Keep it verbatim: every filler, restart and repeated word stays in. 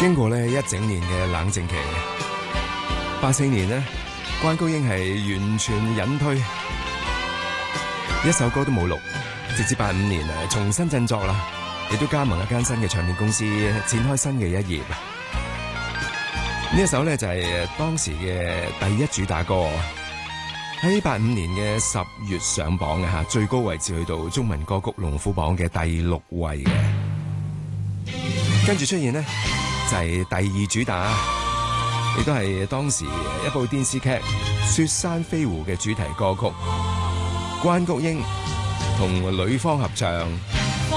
經過呢一整年嘅冷靜期，八四年呢，關菊英係完全隱退，一首歌都冇錄，直至八五年啊重新振作啦，亦都加盟一間新嘅唱片公司，展開新嘅一頁。呢一首呢，就係當時嘅第一主打歌，喺八五年嘅十月上榜嘅吓，最高位置去到中文歌曲龍虎榜嘅第六位嘅。跟住出現呢，就係第二主打，亦都係當時一部電視劇《雪山飛狐》嘅主題歌曲，關菊英同呂方合唱。